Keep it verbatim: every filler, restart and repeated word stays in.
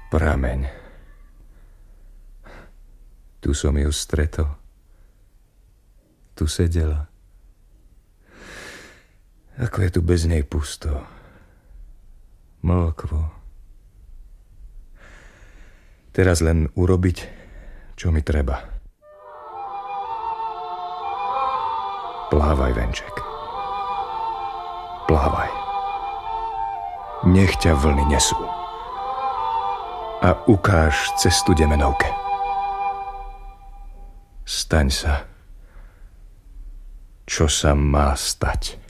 Prameň. Tu som ju stretol. Tu sedela. Ako je tu bez nej pusto. Mlkvo. Teraz len urobiť, čo mi treba. Plávaj, venček. Plávaj. Nech ťa vlny nesú. A ukáž cestu Demenovke. Staň sa, čo sa má stať.